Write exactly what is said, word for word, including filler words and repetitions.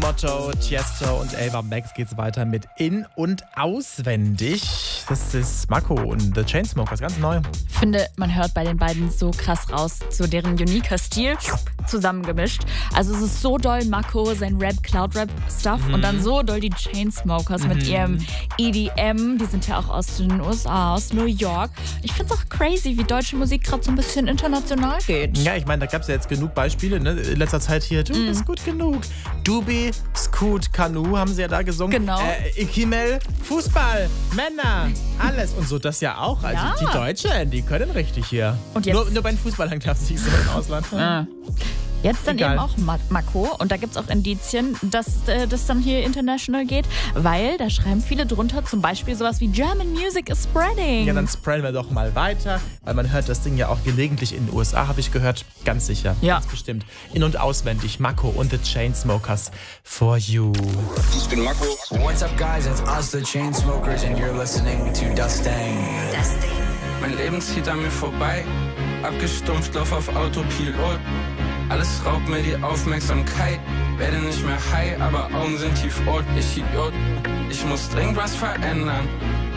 Lotto, Tiesto und Ava Max geht's weiter mit In- und Auswendig. Das ist Mako und The Chainsmokers, ganz neu. Ich finde, man hört bei den beiden so krass raus, so deren uniker Stil zusammengemischt. Also es ist so doll Mako, sein Rap, Cloud-Rap-Stuff mhm. und dann so doll die Chainsmokers mhm. mit ihrem E D M. Die sind ja auch aus den U S A, aus New York. Ich finde es auch crazy, wie deutsche Musik gerade so ein bisschen international geht. Ja, ich meine, da gab es ja jetzt genug Beispiele, ne? In letzter Zeit hier, du mm. bist gut genug. Dubi, Scoot, Kanu haben sie ja da gesungen. Genau. Äh, Ikimel, Fußball, Männer, alles. Und so das ja auch. Also ja. die Deutschen, die können richtig hier. Und jetzt? Nur, nur bei den Fußballern klappt es nicht so im Ausland. Ja. Jetzt dann Egal. eben auch Mako und da gibt es auch Indizien, dass äh, das dann hier international geht, weil da schreiben viele drunter zum Beispiel sowas wie German Music is spreading. Ja, dann spreaden wir doch mal weiter, weil man hört das Ding ja auch gelegentlich in den U S A, habe ich gehört, ganz sicher, ja. ganz bestimmt. In- und auswendig, Mako und The Chainsmokers, For You. Ich bin Mako. What's up guys, it's us, The Chainsmokers and you're listening to Dustin. Dustin. Mein Leben zieht an mir vorbei, abgestumpft, lauf auf Autopilot. Alles raubt mir die Aufmerksamkeit, werde nicht mehr high, aber Augen sind tiefrot. Ich Idiot, ich muss dringend was verändern.